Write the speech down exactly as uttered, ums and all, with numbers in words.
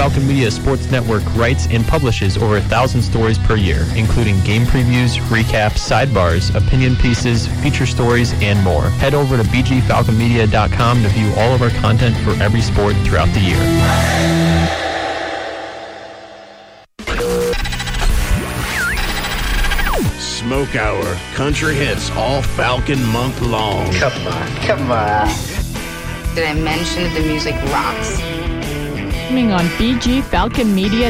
Falcon Media Sports Network writes and publishes over a thousand stories per year, including game previews, recaps, sidebars, opinion pieces, feature stories, and more. Head over to b g falcon media dot com to view all of our content for every sport throughout the year. Smoke Hour, country hits all Falcon month long. Come on, come on. Did I mention that the music rocks? On b g falcon media